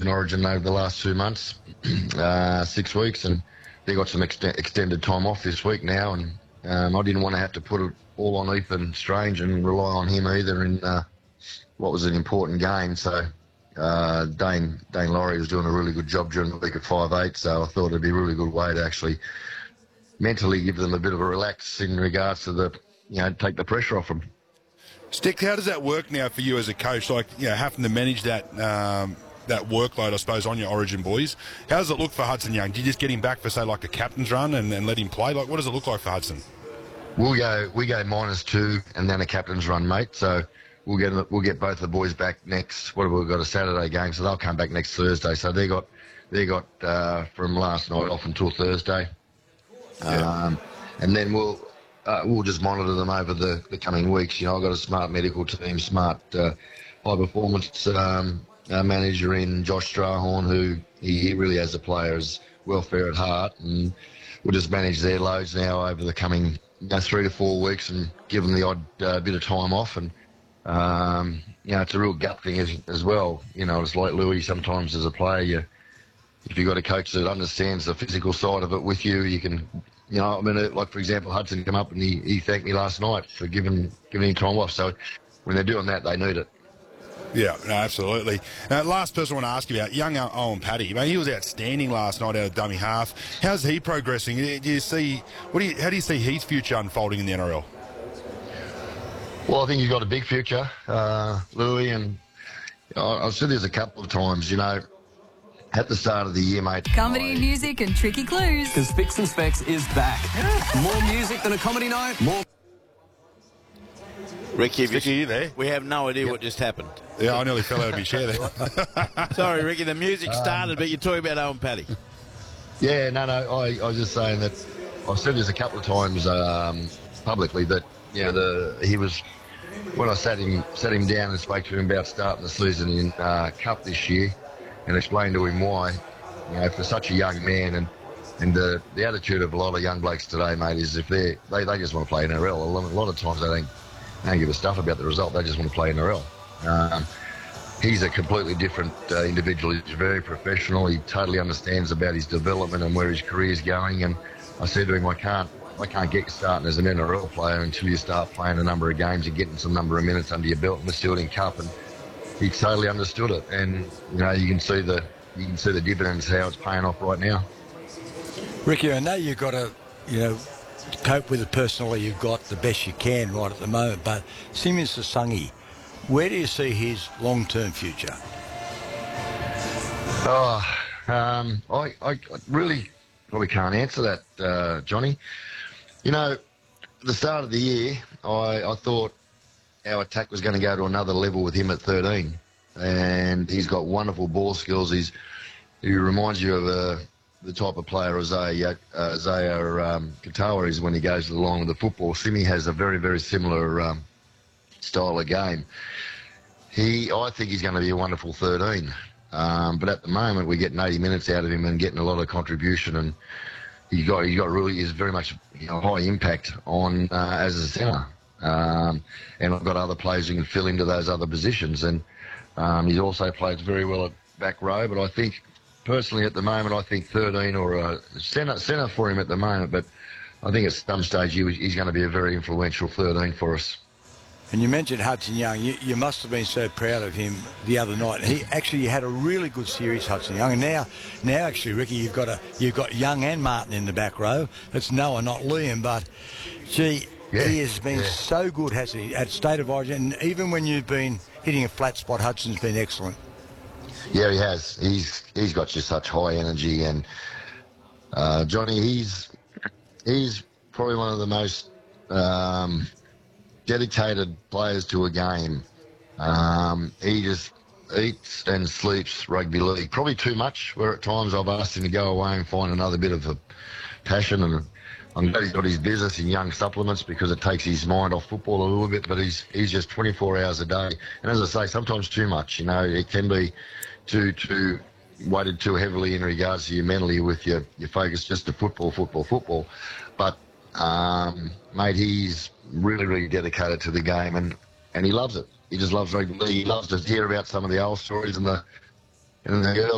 in Origin over the last 2 months, 6 weeks, and they got some extended time off this week now, and I didn't want to have to put it all on Ethan Strange and rely on him either in what was an important game. So Dane Laurie was doing a really good job during the week at 5'8", so I thought it'd be a really good way to actually mentally give them a bit of a relax in regards to the, take the pressure off them. Stick, how does that work now for you as a coach? Like, having to manage that that workload, I suppose, on your Origin boys. How does it look for Hudson Young? Do you just get him back for, say, like a captain's run and let him play? Like, what does it look like for Hudson? We go -2 and then a captain's run, mate. So we'll get both the boys back next. We've got a Saturday game, so they'll come back next Thursday. So they got from last night off until Thursday, and then we'll just monitor them over the coming weeks. I've got a smart medical team, smart high performance manager in Josh Strahorn, who he really has the players' welfare at heart, and we'll just manage their loads now over the coming 3 to 4 weeks and give them the odd bit of time off. And it's a real gut thing as well. It's like Louis, sometimes as a player, if you've got a coach that understands the physical side of it with you, you can, like for example, Hudson come up and he thanked me last night for giving him time off. So when they're doing that, they need it. Yeah, no, absolutely. Last person I want to ask you about, young Owen Paddy. He was outstanding last night out of dummy half. How's he progressing? How do you see his future unfolding in the NRL? Well, I think he's got a big future, Louis, and I've said this a couple of times, at the start of the year, mate. Comedy, music and tricky clues. Because Fix and Specs is back. More music than a comedy night. More. Ricky, Sticky, there? We have no idea what just happened. Yeah, I nearly fell out of my chair there. Sorry, Ricky, the music started, but you're talking about Owen Paddy. Yeah, no, I was just saying that I've said this a couple of times publicly that, he was, when I sat him down and spoke to him about starting the season in Cup this year and explained to him why, for such a young man and the attitude of a lot of young blokes today, mate, is if they just want to play NRL. A lot of times they don't give a stuff about the result. They just want to play NRL. He's a completely different individual. He's very professional. He totally understands about his development and where his career's going. And I said to him, I can't get you starting as an NRL player until you start playing a number of games and getting some number of minutes under your belt in the Steelton Cup. And he totally understood it. And you can see the dividends, how it's paying off right now. Ricky, I know you've got to cope with it personally. You've got the best you can right at the moment. But Simeon Sasungi, where do you see his long-term future? I really probably can't answer that, Johnny. At the start of the year, I thought our attack was going to go to another level with him at 13. And he's got wonderful ball skills. He reminds you of the type of player Isaiah Katoa is when he goes along with the football. Simi has a very, very similar style of game. I think he's going to be a wonderful 13. But at the moment, we're getting 80 minutes out of him and getting a lot of contribution, and he's very much high impact on as a centre. And I've got other players who can fill into those other positions, and he's also played very well at back row. But I think personally at the moment, I think 13 or a centre for him at the moment. But I think at some stage he's going to be a very influential 13 for us. And you mentioned Hudson Young. You must have been so proud of him the other night. He actually had a really good series, Hudson Young. And now actually, Ricky, you've got Young and Martin in the back row. It's Noah, not Liam. But gee, he has been so good, hasn't he, at State of Origin. And even when you've been hitting a flat spot, Hudson's been excellent. Yeah, he has. He's got just such high energy, and Johnny, he's probably one of the most dedicated players to a game. He just eats and sleeps rugby league, probably too much, where at times I've asked him to go away and find another bit of a passion, and I'm glad he's got his business in Young Supplements because it takes his mind off football a little bit, but he's just 24 hours a day. And as I say, sometimes too much, it can be too weighted too heavily in regards to you mentally with your focus just to football. But, mate, he's really, really dedicated to the game, and he loves it. He just loves rugby league. He loves to hear about some of the old stories in the early